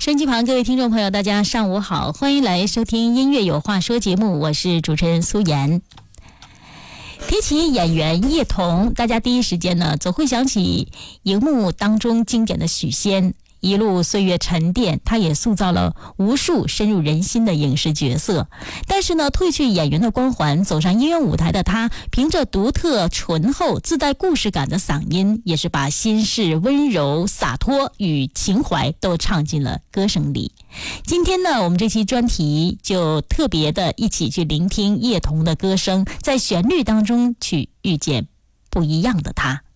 收音机旁各位听众朋友，大家上午好，欢迎来收听音乐有话说节目，我是主持人苏妍。提起演员叶童，大家第一时间呢总会想起荧幕当中经典的许仙。一路岁月沉淀，他也塑造了无数深入人心的影视角色。但是呢，褪去演员的光环，走上音乐舞台的他，凭着独特醇厚、自带故事感的嗓音，也是把心事、温柔、洒脱与情怀都唱进了歌声里。今天呢，我们这期专题就特别的一起去聆听叶童的歌声，在旋律当中去遇见不一样的他。